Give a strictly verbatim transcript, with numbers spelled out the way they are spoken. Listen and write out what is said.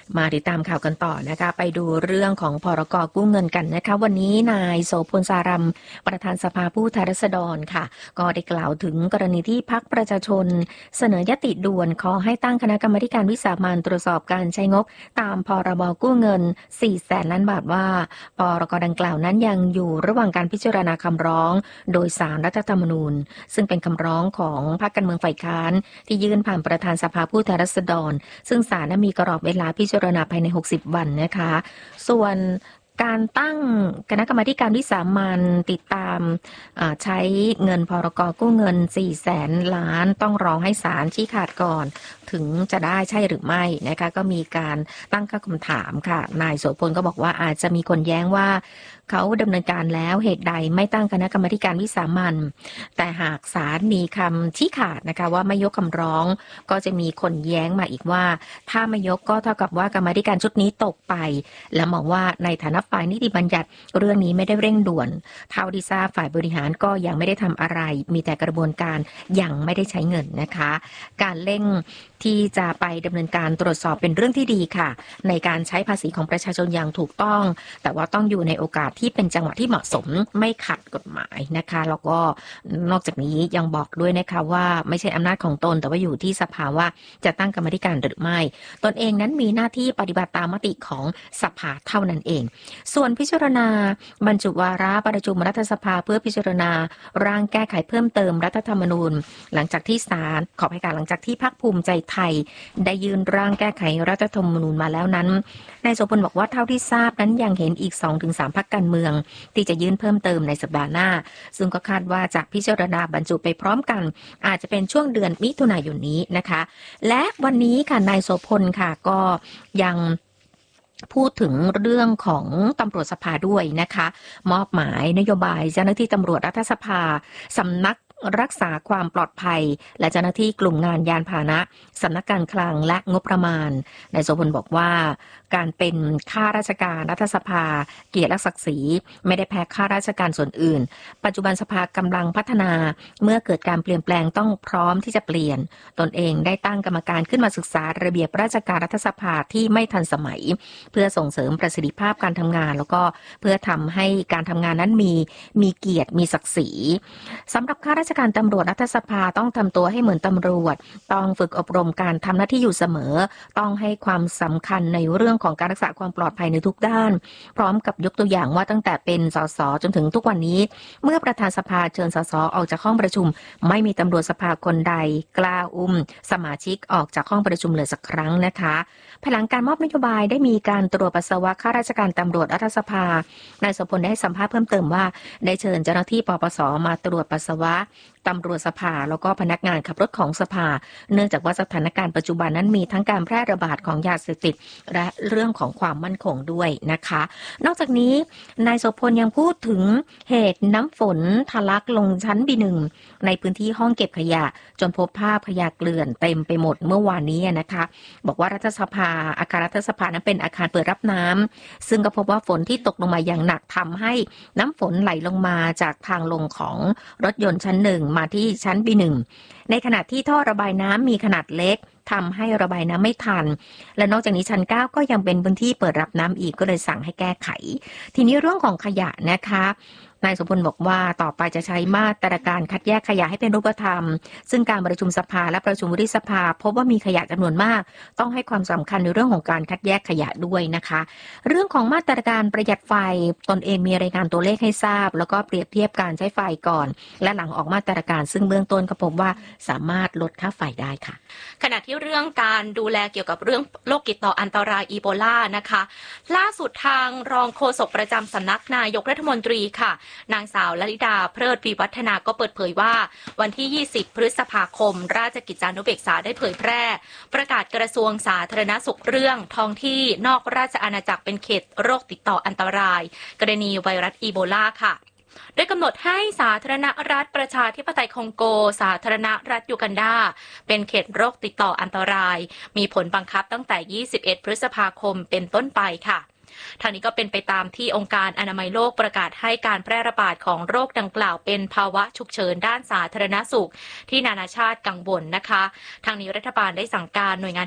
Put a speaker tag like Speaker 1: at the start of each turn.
Speaker 1: มาติดตามข่าวกันต่อนะคะไปดูเรื่องของพรก.กู้เงินกันนะคะวันนี้นายโสพลสารัมประธานสภาผู้แทนราษฎรค่ะก็ได้กล่าวถึงกรณีที่พรรคประชาชนเสนอยติด่วนขอให้ตั้งคณะกรรมาธิการวิสามัญตรวจสอบการใช้งบตามพรบ.กู้เงินสี่แสนล้านบาทว่าพรก.ดังกล่าวนั้นยังอยู่ระหว่างการพิจารณาคำร้องโดยศาลรัฐธรรมนูญซึ่งเป็นคำร้องของพรรคการเมืองฝ่ายค้านที่ยื่นผ่านประธานสภาผู้แทนราษฎรซึ่งศาลมีกรอบเวลาพิจารณาภายในหกสิบวันนะคะส่วนการตั้งคณะกรรมาการวิสามัญติดตามใช้เงินพรก.กู้เงินสี่แสนล้านต้องรอให้ศาลชี้ขาดก่อนถึงจะได้ใช่หรือไม่นะคะก็มีการตั้งข้อคำถามค่ะนายโสพลก็บอกว่าอาจจะมีคนแย้งว่าเขาดำเนินการแล้วเหตุใดไม่ตั้งคณะกรรมาการวิสามัญแต่หากศาลมีคำชี้ขาดนะคะว่าไม่ยกคำร้องก็จะมีคนแย้งมาอีกว่าถ้าไม่ยกก็เท่ากับว่ากรรมาการชุดนี้ตกไปและมองว่าในฐานะฝ่ายนิติบัญญัติเรื่องนี้ไม่ได้เร่งด่วนเท่าที่ทราบฝ่ายบริหารก็ยังไม่ได้ทำอะไรมีแต่กระบวนการยังไม่ได้ใช้เงินนะคะการเร่งที่จะไปดำเนินการตรวจสอบเป็นเรื่องที่ดีค่ะในการใช้ภาษีของประชาชนอย่างถูกต้องแต่ว่าต้องอยู่ในโอกาสที่เป็นจังหวะที่เหมาะสมไม่ขัดกฎหมายนะคะแล้วก็นอกจากนี้ยังบอกด้วยนะคะว่าไม่ใช่อำนาจของตนแต่ว่าอยู่ที่สภาว่าจะตั้งกรรมาธิการหรือไม่ตนเองนั้นมีหน้าที่ปฏิบัติตามมติของสภาเท่านั้นเองส่วนพิจารณาบรรจุวาระประชุมรัฐสภาเพื่อพิจารณาร่างแก้ไขเพิ่มเติมรัฐธรรมนูญหลังจากที่ศาลขอให้การหลังจากที่พรรคภูมิใจไทยได้ยื่นร่างแก้ไขรัฐธรรมนูญมาแล้วนั้นนายโสพลบอกว่าเท่าที่ทราบนั้นยังเห็นอีก สองถึงสาม พรรคการเมืองที่จะยื่นเพิ่มเติมในสัปดาห์หน้าซึ่งก็คาดว่าจะพิจารณาบรรจุไปพร้อมกันอาจจะเป็นช่วงเดือนมิถุนายนนี้นะคะและวันนี้ค่ะนายโสพลค่ะก็ยังพูดถึงเรื่องของตำรวจสภาด้วยนะคะมอบหมายนโยบายเจ้าหน้าที่ตำรวจรัฐสภาสำนักรักษาความปลอดภัยและเจ้าหน้าที่กลุ่มงานยานพาหนะสำนักการคลังและงบประมาณนายโสพลบอกว่าการเป็นข้าราชการรัฐสภาเกียรติและศักดิ์ศรีไม่ได้แพ้ข้าราชการส่วนอื่นปัจจุบันสภากำลังพัฒนาเมื่อเกิดการเปลี่ยนแปลงต้องพร้อมที่จะเปลี่ยนตนเองได้ตั้งกรรมการขึ้นมาศึกษาระเบียบราชการรัฐสภาที่ไม่ทันสมัยเพื่อส่งเสริมประสิทธิภาพการทำงานแล้วก็เพื่อทำให้การทำงานนั้นมีมีเกียรติมีศักดิ์ศรีสำหรับข้าราชการตำรวจรัฐสภาต้องทำตัวให้เหมือนตำรวจต้องฝึกอบรมการทำหน้าที่อยู่เสมอต้องให้ความสำคัญในเรื่องของการรักษาความปลอดภัยในทุกด้านพร้อมกับยกตัวอย่างว่าตั้งแต่เป็นสสจนถึงทุกวันนี้เมื่อประธานสภาเชิญสสออกจากห้องประชุมไม่มีตำรวจสภาคนใดกล้าอุ้มสมาชิกออกจากห้องประชุมเลยสักครั้งนะคะภายหลังการมอบนโยบายได้มีการตรวจปัสสาวะข้าราชการตำรวจรัฐสภานายโสพลได้ให้สัมภาษณ์เพิ่มเติมว่าได้เชิญเจ้าหน้าที่ปปสมาตรวจปัสสาวะตำรวจสภาแล้วก็พนักงานขับรถของสภาเนื่องจากว่าสถานการณ์ปัจจุบันนั้นมีทั้งการแพร่ระบาดของยาเสพติดและเรื่องของความมั่นคงด้วยนะคะนอกจากนี้นายโสพลยังพูดถึงเหตุน้ำฝนทะลักลงชั้น บี หนึ่ง ในพื้นที่ห้องเก็บขยะจนพบภาพขยะเกลื่อนเต็มไปหมดเมื่อวานนี้นะคะบอกว่ารัฐสภาอาคารรัฐสภานั้นเป็นอาคารเปิดรับน้ำซึ่งก็พบว่าฝนที่ตกลงมาอย่างหนักทำให้น้ำฝนไหลลงมาจากทางลงของรถยนต์ชั้นหนึ่งมาที่ชั้น บี หนึ่ง ในขณะที่ท่อระบายน้ำมีขนาดเล็กทำให้ระบายน้ำไม่ทันและนอกจากนี้ชั้นเก้าก็ยังเป็นพื้นที่เปิดรับน้ำอีกก็เลยสั่งให้แก้ไขทีนี้เรื่องของขยะนะคะนายโสพลบอกว่าต่อไปจะใช้มาตรการคัดแยกขยะให้เป็นรูปธรรมซึ่งการประชุมสภาและประชุมวุฒิสภาพบว่ามีขยะจำนวนมากต้องให้ความสำคัญในเรื่องของการคัดแยกขยะด้วยนะคะเรื่องของมาตรการประหยัดไฟตนเองมีรายงานตัวเลขให้ทราบแล้วก็เปรียบเทียบการใช้ไฟก่อนและหลังออกมาตรการซึ่งเบื้องต้นก็พบว่าสามารถลดค่าไฟได้ค่ะ
Speaker 2: ขณะที่เรื่องการดูแลเกี่ยวกับเรื่องโรคติดต่ออันตรายอีโบลานะคะล่าสุดทางรองโฆษกประจำสำนักนายกรัฐมนตรีค่ะนางสาวลลิดาเพลิดวิวัฒนาก็เปิดเผยว่าวันที่ยี่สิบพฤษภาคมราชกิจจานุเบกษาได้เผยแพร่ประกาศกระทรวงสาธารณสุขเรื่องท้องที่นอกราชอาณาจักรเป็นเขตโรคติดต่ออันตรายกรณีไวรัสอีโบลาค่ะโดยกำหนดให้สาธารณรัฐประชาธิปไตยคองโกสาธารณรัฐยูกันดาเป็นเขตโรคติดต่ออันตรายมีผลบังคับตั้งแต่ยี่สิบเอ็ดพฤษภาคมเป็นต้นไปค่ะทางนี้ก็เป็นไปตามที่องค์การอนามัยโลกประกาศให้การแพร่ระบาดของโรคดังกล่าวเป็นภาวะฉุกเฉินด้านสาธารณสุขที่นานาชาติกังวลนะคะทางนี้รัฐบาลได้สั่งการหน่วยงาน